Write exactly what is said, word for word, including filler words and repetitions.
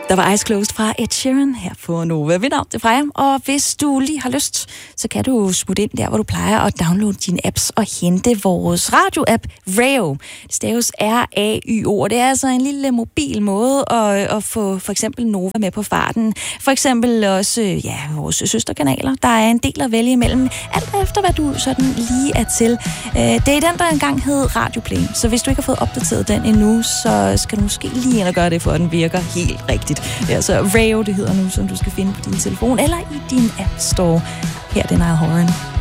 Der var Eyes Closed fra Ed Sheeran her på Nova. Mit navn er Freja, og hvis du lige har lyst, så kan du smutte ind der, hvor du plejer at downloade dine apps og hente vores radio-app Rayo. Det staves R A Y O, og det er altså en lille mobil måde at, at få for eksempel Nova med på farten. For eksempel også ja, vores søsterkanaler. Der er en del at vælge imellem, alt efter hvad du sådan lige er til. Det er den, der engang hed Radioplay, så hvis du ikke har fået opdateret den endnu, så skal du måske lige ind og gøre det, for at den virker helt rigtigt. Det er altså Rayo, det hedder nu, som du skal finde på din telefon eller i din App Store. Her er det Niall Horan.